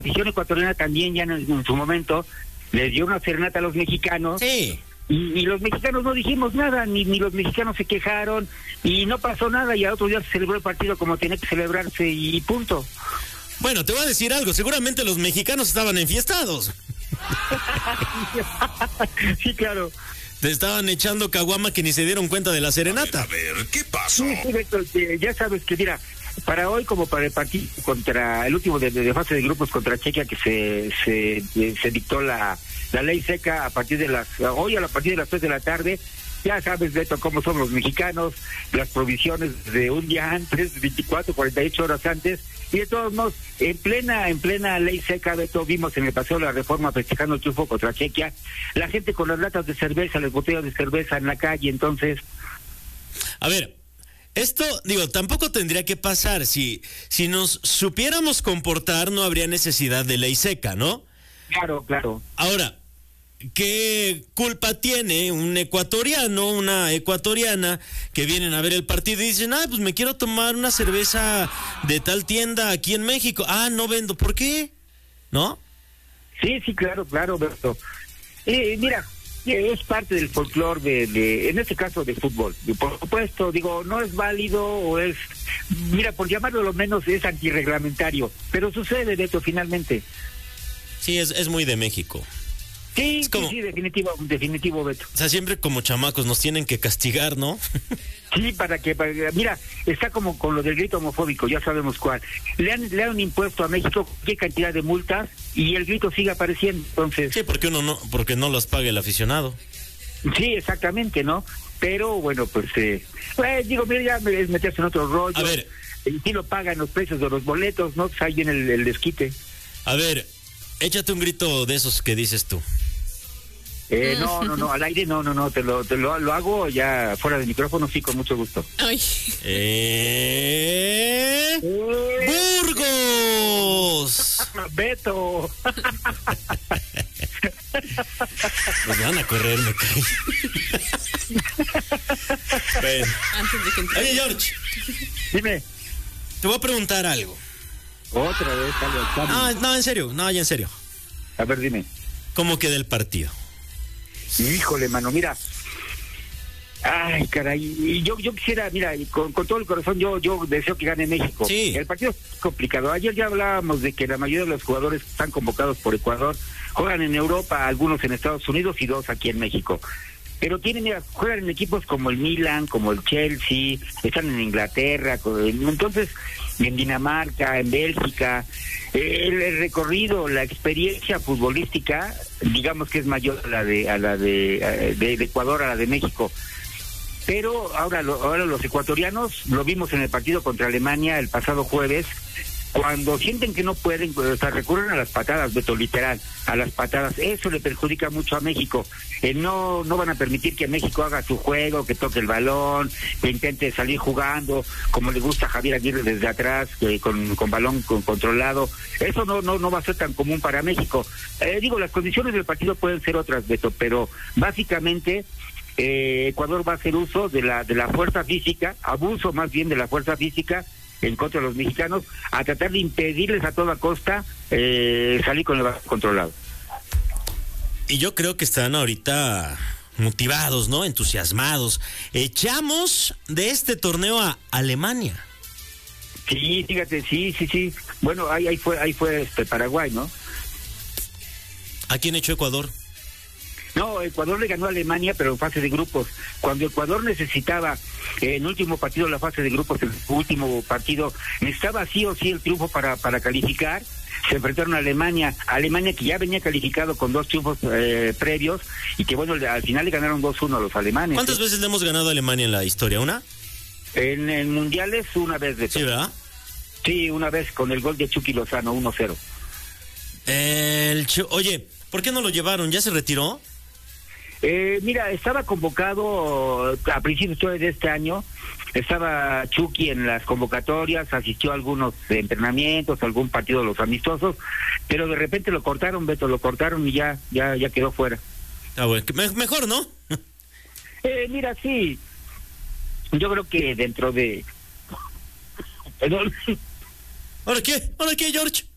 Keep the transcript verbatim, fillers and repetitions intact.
afición ecuatoriana también ya en, en su momento les dio una serenata a los mexicanos. Sí. Y, y los mexicanos no dijimos nada, ni, ni los mexicanos se quejaron, y no pasó nada, y al otro día se celebró el partido como tenía que celebrarse, y punto. Bueno, te voy a decir algo, seguramente los mexicanos estaban enfiestados. Sí, claro. Te estaban echando caguama que ni se dieron cuenta de la serenata. A ver, a ver, ¿qué pasó? Sí, sí, Beto, eh, ya sabes que, mira, para hoy como para el partido contra, el último de, de, de fase de grupos contra Chequia, que se se, de, se dictó la, la ley seca a partir de las, hoy a partir de las tres de la tarde, ya sabes, Beto, cómo son los mexicanos, las provisiones de un día antes, veinticuatro, cuarenta y ocho horas antes, y de todos modos, en plena, en plena ley seca, Beto, vimos en el paseo de la Reforma festejando el triunfo contra Chequia, la gente con las latas de cerveza, las botellas de cerveza en la calle, entonces... A ver, esto, digo, tampoco tendría que pasar, si, si nos supiéramos comportar no habría necesidad de ley seca, ¿no? Claro, claro. Ahora, ¿qué culpa tiene un ecuatoriano, una ecuatoriana que vienen a ver el partido y dicen, ah, pues me quiero tomar una cerveza de tal tienda aquí en México? Ah, no vendo, ¿por qué? ¿No? Sí, sí, claro, claro, Beto. Eh, mira, es parte del folclore de, de, en este caso, de fútbol. Y por supuesto, digo, no es válido o es, mira, por llamarlo lo menos, es antirreglamentario, pero sucede, Beto, finalmente. Sí, es, es muy de México. Sí, como, sí, sí, definitivo, definitivo, Beto. O sea, siempre como chamacos nos tienen que castigar, ¿no? Sí, para que, para, mira, está como con lo del grito homofóbico, ya sabemos cuál. Le han, le han impuesto a México qué cantidad de multas y el grito sigue apareciendo, entonces... Sí, porque uno no, porque no los paga el aficionado. Sí, exactamente, ¿no? Pero, bueno, pues, eh, pues digo, mira, ya es meterse en otro rollo. A ver. El sí lo pagan los precios de los boletos, ¿no? Pues ahí viene el, el desquite. A ver, échate un grito de esos que dices tú. Eh, no, no, no, al aire no, no, no, te lo, te lo, lo hago ya fuera del micrófono, sí, con mucho gusto. Ay. Eh... Eh... ¡Burgos! ¡Beto! Nos van a correr, me cae. Bueno. Antes de que entre... Oye, George. Dime. Te voy a preguntar algo. Otra vez, algo. No, no, en serio, no, ya en serio. A ver, dime. ¿Cómo queda el partido? Híjole, mano, mira. Ay, caray. Y yo, yo quisiera, mira, con, con todo el corazón, yo, yo deseo que gane México. Sí. El partido es complicado. Ayer ya hablábamos de que la mayoría de los jugadores están convocados por Ecuador. Juegan en Europa, algunos en Estados Unidos y dos aquí en México. Pero tienen, mira, juegan en equipos como el Milan, como el Chelsea, están en Inglaterra, entonces en Dinamarca, en Bélgica. El, el recorrido, la experiencia futbolística, digamos que es mayor a la de a la de, de, de Ecuador, a la de México. Pero ahora, lo, ahora los ecuatorianos, lo vimos en el partido contra Alemania el pasado jueves, cuando sienten que no pueden, o sea, recurren a las patadas, Beto, literal, a las patadas. Eso le perjudica mucho a México. Eh, no no van a permitir que México haga su juego, que toque el balón, que intente salir jugando, como le gusta a Javier Aguirre desde atrás, eh, con, con balón con, controlado. Eso no no no va a ser tan común para México. Eh, digo, las condiciones del partido pueden ser otras, Beto, pero básicamente... Eh, Ecuador va a hacer uso de la de la fuerza física, abuso más bien de la fuerza física en contra de los mexicanos, a tratar de impedirles a toda costa eh, salir con el balón controlado. Y yo creo que están ahorita motivados, ¿no? Entusiasmados. Echamos de este torneo a Alemania. Sí, fíjate, sí, sí, sí. Bueno, ahí ahí fue ahí fue este Paraguay, ¿no? ¿A quién echó Ecuador? No, Ecuador le ganó a Alemania, pero en fase de grupos. Cuando Ecuador necesitaba, eh, en el último partido de la fase de grupos, el último partido, necesitaba sí o sí el triunfo para para calificar, se enfrentaron a Alemania, Alemania que ya venía calificado con dos triunfos eh, previos, y que bueno, al final le ganaron dos uno a los alemanes. ¿Cuántas ¿eh? veces le hemos ganado a Alemania en la historia? ¿Una? En, en mundiales, una vez de todo. Sí, ¿verdad? Sí, una vez con el gol de Chucky Lozano, uno cero. El Ch- Oye, ¿por qué no lo llevaron? ¿Ya se retiró? Eh, mira, estaba convocado a principios de este año, estaba Chucky en las convocatorias, asistió a algunos entrenamientos, a algún partido de los amistosos, pero de repente lo cortaron, Beto, lo cortaron y ya ya ya quedó fuera. Ah, bueno, me- mejor, ¿no? Eh, mira, sí, yo creo que dentro de... Perdón. ¿Ahora qué? ¿Ahora qué, George?